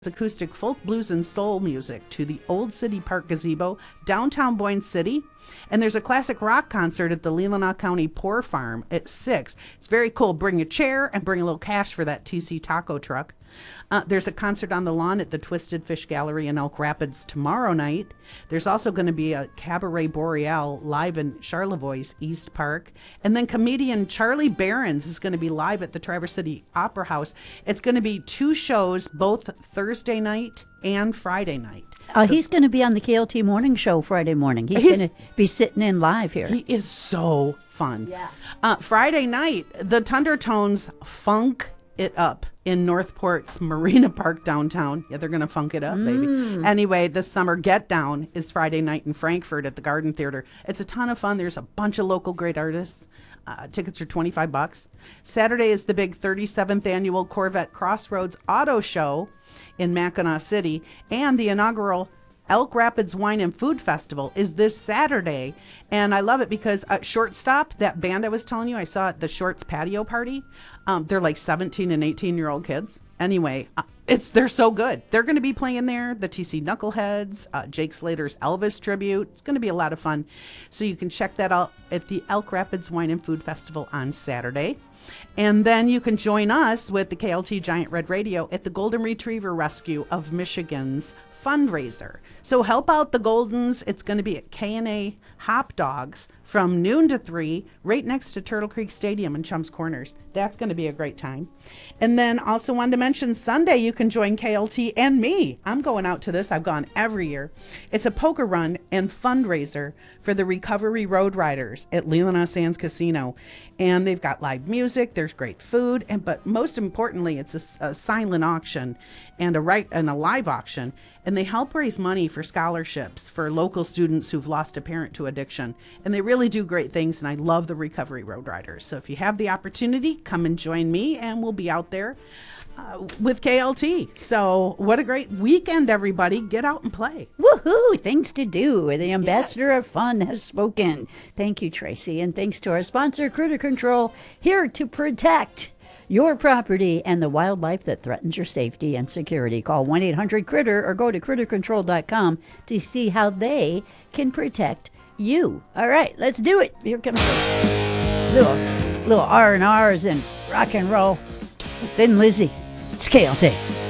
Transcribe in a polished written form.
acoustic folk, blues, and soul music to the Old City Park Gazebo, downtown Boyne City. And there's a classic rock concert at the Leelanau County Poor Farm at 6. It's very cool. Bring a chair and bring a little cash for that TC taco truck. There's a concert on the lawn at the Twisted Fish Gallery in Elk Rapids tomorrow night. There's also going to be a Cabaret Boreal live in Charlevoix East Park. And then comedian Charlie Barons is going to be live at the Traverse City Opera House. It's going to be 2 shows, both Thursday night and Friday night. He's going to be on the KLT Morning Show Friday morning. He's going to be sitting in live here. He is so fun. Yeah. Friday night, the Thundertones funk it up in Northport's Marina Park downtown. Yeah, they're going to funk it up, baby. Anyway, this summer, Get Down is Friday night in Frankfurt at the Garden Theater. It's a ton of fun. There's a bunch of local great artists. Tickets are $25. Saturday is the big 37th annual Corvette Crossroads Auto Show in Mackinac City, and the inaugural Elk Rapids Wine and Food Festival is this Saturday. And I love it because Shortstop, that band I was telling you, I saw at the Shorts patio party. They're like 17 and 18-year-old kids. Anyway, they're so good. They're going to be playing there. The TC Knuckleheads, Jake Slater's Elvis tribute. It's going to be a lot of fun. So you can check that out at the Elk Rapids Wine and Food Festival on Saturday. And then you can join us with the KLT Giant Red Radio at the Golden Retriever Rescue of Michigan's fundraiser. So help out the Goldens. It's going to be at K&A Hop Dogs from noon to 3, right next to Turtle Creek Stadium in Chums Corners. That's going to be a great time. And then also wanted to mention Sunday you can join KLT and me. I'm going out to this. I've gone every year. It's a poker run and fundraiser for the Recovery Road Riders at Leelanau Sands Casino. And they've got live music, there's great food, but most importantly, it's a silent auction and a live auction. And they help raise money for scholarships for local students who've lost a parent to addiction. And they really do great things, and I love the Recovery Road Riders. So if you have the opportunity, come and join me, and we'll be out there with KLT. So what a great weekend, everybody. Get out and play. Woohoo! Things to do. The ambassador of fun has spoken. Thank you, Tracy. And thanks to our sponsor, Critter Control, here to protect your property and the wildlife that threatens your safety and security. Call 1-800-CRITTER or go to crittercontrol.com to see how they can protect you. All right, let's do it. Here comes a little R&Rs and rock and roll. Then Lizzie. It's KLT.